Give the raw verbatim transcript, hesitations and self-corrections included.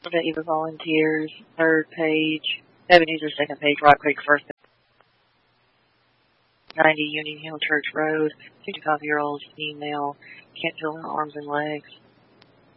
Eva Volunteers, third page. Ebenezer, second page. Rock Creek, first page. ninety Union Hill Church Road, fifty-five-year-old female, can't feel her arms and legs.